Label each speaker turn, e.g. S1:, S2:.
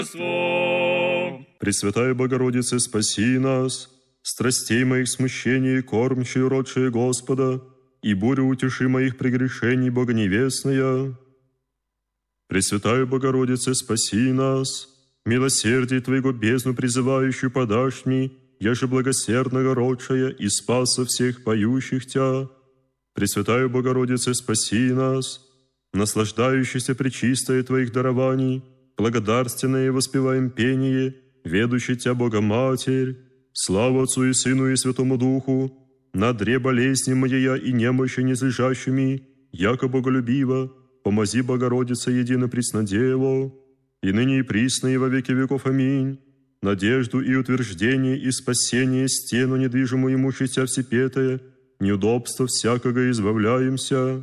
S1: Пресвятая Богородице, спаси нас, страстей моих смущений, кормчие, родшие Господа, и бурю утеши моих прегрешений, Богоневестная. Пресвятая Богородице, спаси нас, милосердие Твоего бездну призывающую подашь мне, яже благосердного родшая и спаса всех поющих Тя. Пресвятая Богородице, спаси нас, наслаждающийся пречистое Твоих дарований, благодарственное воспеваем пение, ведущий Тя Богоматерь, славу Отцу и Сыну и Святому Духу, на дре болезни моя и немощи незлежащими, яко боголюбиво, помози Богородице едино преснодево, и ныне и присно и во веки веков. Аминь. Надежду и утверждение и спасение стену недвижимую имущеся всепетое, неудобства всякого избавляемся.